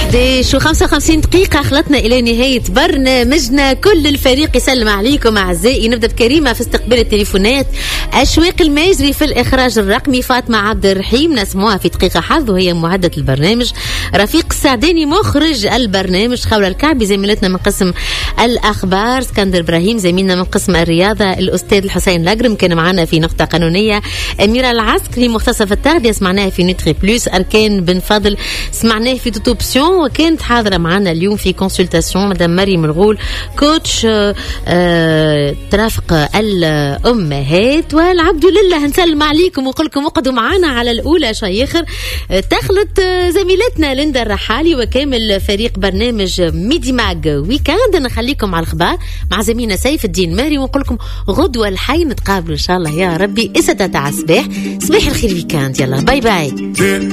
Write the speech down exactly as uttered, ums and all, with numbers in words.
حداش وخمسة وخمسين دقيقة خلطنا إلى نهاية برنامجنا. كل الفريق يسلم عليكم أعزائي. نبدأ بكريمة في استقبال التليفونات، أشواق الماجري في الإخراج الرقمي، فاطمة عبد الرحيم نسموها في دقيقة حظ وهي معدة البرنامج، رفيق السعداني مخرج البرنامج، خولة الكعبي زميلتنا من قسم الأخبار، اسكندر إبراهيم زميلنا من قسم الرياضة، الأستاذ الحسين لاجرم كان معنا في نقطة قانونية، أميرة العسكري مختصة في التغذية سمعناها في نوتري بلوس، أركان بن فضل سمعناه في توتوبسيون، وكانت حاضرة معنا اليوم في كونسلتاسيون مدام مريم الغول كوتش آه آه ترافق الأمهات. والعبد لله هنسلم عليكم ونقول لكم اقعدوا معنا على الأولى شيخر. آه تخلط آه زميلتنا ليندا الرحالي وكامل فريق برنامج ميدي ماج ويكاند. نخليكم على الأخبار مع زميلنا سيف الدين ماري ونقول لكم غدوة الحي نتقابلوا إن شاء الله يا ربي إسدة تاع الصباح. صباح الخير ويكاند، يلا باي باي.